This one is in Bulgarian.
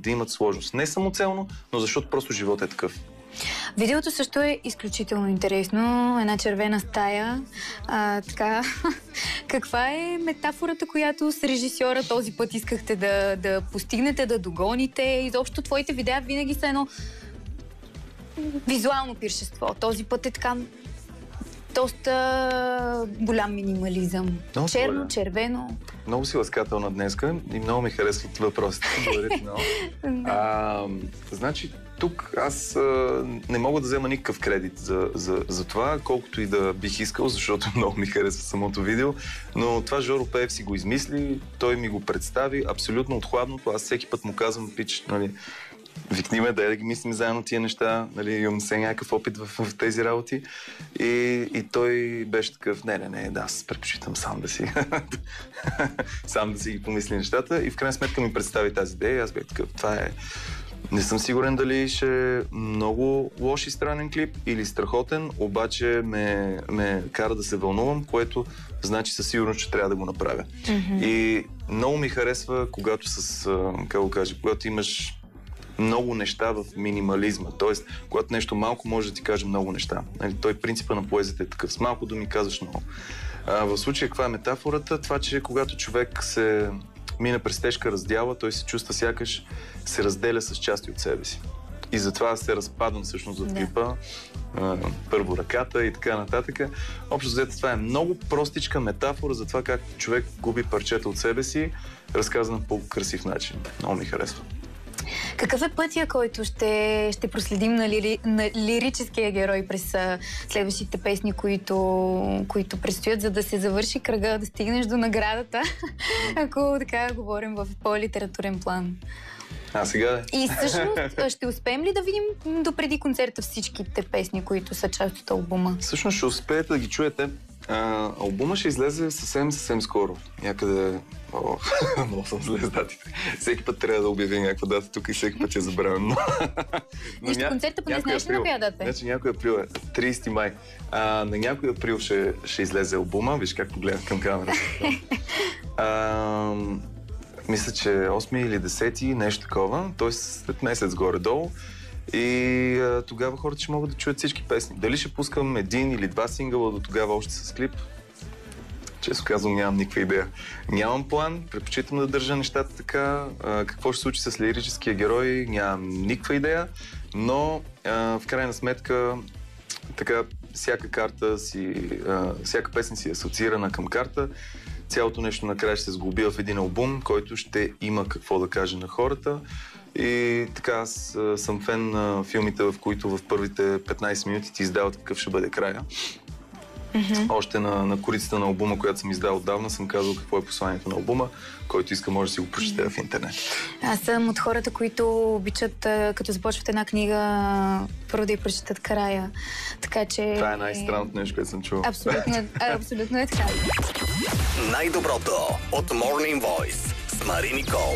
да имат сложност. Не самоцелно, но защото просто живот е такъв. Видеото също е изключително интересно. Една червена стая. Така, каква е метафората, която с режисьора този път искахте да постигнете, да догоните? Изобщо твоите видеа винаги са едно визуално пиршество. Този път е така доста голям минимализъм. Много черно, червено. Много си ласкателна днеска и много ми харесват въпросите. Значи, тук аз не мога да взема никакъв кредит за това, колкото и да бих искал, защото много ми харесва самото видео, но това Жоро Пеев си го измисли, той ми го представи абсолютно от хладното. Аз всеки път му казвам, пич, нали, викни ме, да ги мислим заедно тия неща, нали, имам се някакъв опит в тези работи. И той беше такъв, не, аз предпочитам сам да си сам да си ги помисли нещата. И в крайна сметка ми представи тази идея. Аз бях такъв, това е... Не съм сигурен дали ще е много лош и странен клип или страхотен, обаче ме кара да се вълнувам, което значи със сигурност, че трябва да го направя. И много ми харесва, когато когато имаш много неща в минимализма. Тоест, когато нещо малко може да ти каже много неща. Той принципа на поезията е такъв. С малко думи казваш много. В случая, каква е метафората? Това, че когато човек се мина през тежка раздяла, той се чувства сякаш се разделя с части от себе си. И затова се разпадам всъщност в клипа. Първо ръката и така нататък. Общо взето, това е много простичка метафора за това как човек губи парчета от себе си, разказана по красив начин. Много ми харесва. Какъв е пътя, който ще проследим на лирическия герой през следващите песни, които предстоят, за да се завърши кръга, да стигнеш до наградата, ако така говорим в по-литературен план? Сега... И всъщност ще успеем ли да видим допреди концерта всичките песни, които са част от албума? Всъщност ще успеете да ги чуете. Албума ще излезе съвсем скоро. Някъде... много съм зле с датите. Всеки път трябва да обявя някаква дата тук и всеки път я забравям. Нищо концерта, поне знаеш ли на коя дата? Значи някой април е. 30 май. На някой април ще излезе албума. Виж как погледнах към камерата. Мисля, че 8 или 10, нещо такова. Т.е. след месец горе-долу. И тогава хората ще могат да чуят всички песни. Дали ще пускам един или два сингъла до тогава още с клип? Често казвам, нямам никаква идея. Нямам план, предпочитам да държа нещата така. Какво ще случи с лирическия герой, нямам никаква идея, но в крайна сметка така всяка карта всяка песен си е асоциирана към карта. Цялото нещо накрая ще се сглоби в един албум, който ще има какво да каже на хората. И така, аз съм фен на филмите, в които в първите 15 минути ти издават какъв ще бъде края. Още на корицата на албума, която съм издал отдавна, съм казал какво е посланието на албума. Който иска, може да си го прочете в интернет. Аз съм от хората, които обичат, като започват една книга, първо да я прочетат края. Така че... Това е най-странното нещо, което съм чувал. Абсолютно е така. Най-доброто от Morning Voice с Мари Никол.